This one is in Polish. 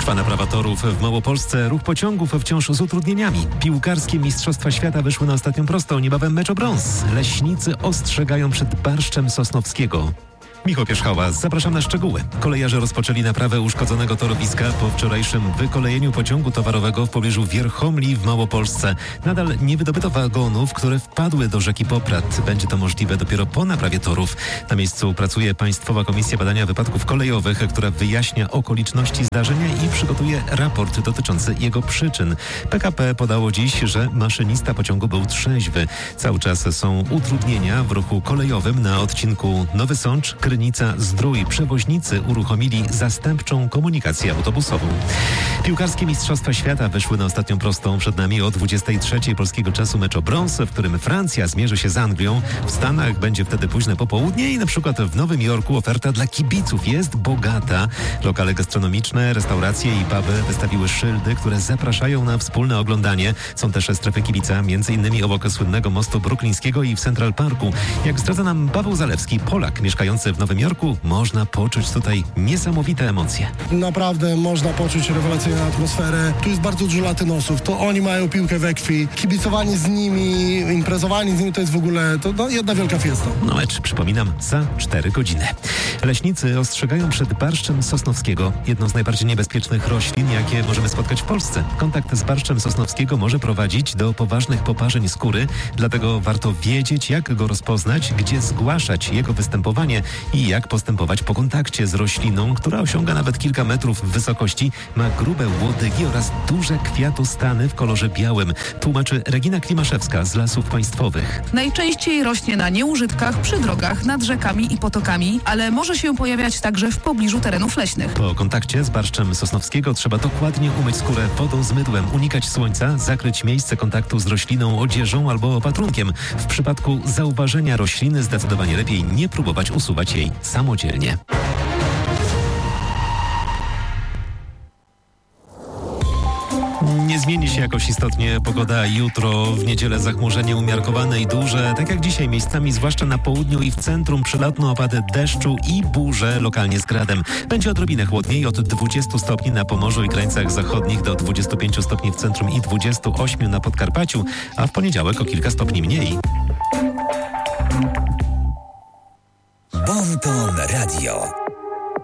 Trwa naprawa torów w Małopolsce, ruch pociągów wciąż z utrudnieniami. Piłkarskie Mistrzostwa Świata wyszły na ostatnią prostą, niebawem mecz o brąz. Leśnicy ostrzegają przed barszczem Sosnowskiego. Michał Pierzchała, zapraszam na szczegóły. Kolejarze rozpoczęli naprawę uszkodzonego torowiska po wczorajszym wykolejeniu pociągu towarowego w pobliżu Wierchomli w Małopolsce. Nadal nie wydobyto wagonów, które wpadły do rzeki Poprad. Będzie to możliwe dopiero po naprawie torów. Na miejscu pracuje Państwowa Komisja Badania Wypadków Kolejowych, która wyjaśnia okoliczności zdarzenia i przygotuje raport dotyczący jego przyczyn. PKP podało dziś, że maszynista pociągu był trzeźwy. Cały czas są utrudnienia w ruchu kolejowym na odcinku Nowy Sącz, Krynica-Zdrój. Przewoźnicy uruchomili zastępczą komunikację autobusową. Piłkarskie Mistrzostwa Świata wyszły na ostatnią prostą. Przed nami o 23:00 polskiego czasu mecz o brąz, w którym Francja zmierzy się z Anglią. W Stanach będzie wtedy późne popołudnie i na przykład w Nowym Jorku oferta dla kibiców jest bogata. Lokale gastronomiczne, restauracje i puby wystawiły szyldy, które zapraszają na wspólne oglądanie. Są też strefy kibica, m.in. obok słynnego mostu bruklińskiego i w Central Parku. Jak zdradza nam Paweł Zalewski, Polak mieszkający w Nowym Jorku, można poczuć tutaj niesamowite emocje. Naprawdę można poczuć rewelacyjną atmosferę. Tu jest bardzo dużo latynosów. To oni mają piłkę we krwi. Kibicowanie z nimi, imprezowanie z nimi to jest w ogóle jedna wielka fiesta. No mecz, przypominam, za 4 godziny. Leśnicy ostrzegają przed barszczem Sosnowskiego, jedną z najbardziej niebezpiecznych roślin, jakie możemy spotkać w Polsce. Kontakt z barszczem Sosnowskiego może prowadzić do poważnych poparzeń skóry, dlatego warto wiedzieć, jak go rozpoznać, gdzie zgłaszać jego występowanie i jak postępować po kontakcie z rośliną, która osiąga nawet kilka metrów w wysokości, ma grube łodygi oraz duże kwiatostany w kolorze białym, tłumaczy Regina Klimaszewska z Lasów Państwowych. Najczęściej rośnie na nieużytkach, przy drogach, nad rzekami i potokami, ale może się pojawiać także w pobliżu terenów leśnych. Po kontakcie z barszczem Sosnowskiego trzeba dokładnie umyć skórę wodą z mydłem, unikać słońca, zakryć miejsce kontaktu z rośliną odzieżą albo opatrunkiem. W przypadku zauważenia rośliny zdecydowanie lepiej nie próbować usuwać jej samodzielnie. Nie zmieni się jakoś istotnie pogoda jutro. W niedzielę zachmurzenie umiarkowane i duże. Tak jak dzisiaj miejscami, zwłaszcza na południu i w centrum, przelotne opady deszczu i burze, lokalnie z gradem. Będzie odrobinę chłodniej, od 20 stopni na Pomorzu i krańcach zachodnich do 25 stopni w centrum i 28 na Podkarpaciu, a w poniedziałek o kilka stopni mniej. Bon Ton Radio.